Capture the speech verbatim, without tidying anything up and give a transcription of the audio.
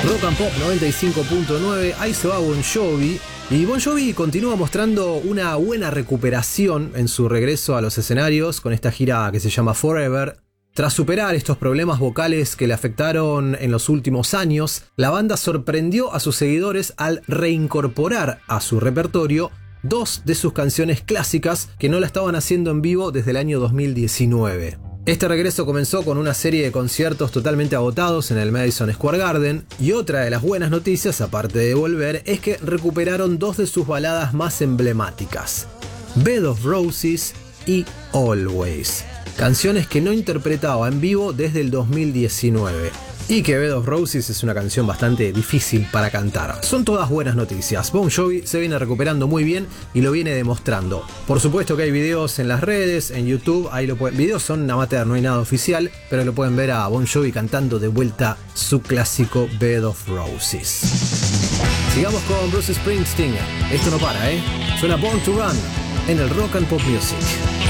Rock and Pop noventa y cinco punto nueve, ahí se va Bon Jovi. Y Bon Jovi continúa mostrando una buena recuperación en su regreso a los escenarios con esta gira que se llama Forever. Tras superar estos problemas vocales que le afectaron en los últimos años, la banda sorprendió a sus seguidores al reincorporar a su repertorio dos de sus canciones clásicas que no la estaban haciendo en vivo desde el año dos mil diecinueve. Este regreso comenzó con una serie de conciertos totalmente agotados en el Madison Square Garden, y otra de las buenas noticias, aparte de volver, es que recuperaron dos de sus baladas más emblemáticas, Bed of Roses y Always, canciones que no interpretaba en vivo desde el dos mil diecinueve. Y que Bed of Roses es una canción bastante difícil para cantar. Son todas buenas noticias. Bon Jovi se viene recuperando muy bien y lo viene demostrando. Por supuesto que hay videos en las redes, en YouTube, ahí lo pueden. Videos son amateur, no hay nada oficial, pero lo pueden ver a Bon Jovi cantando de vuelta su clásico Bed of Roses. Sigamos con Bruce Springsteen. Esto no para, ¿eh? Suena Born to Run en el Rock and Pop Music.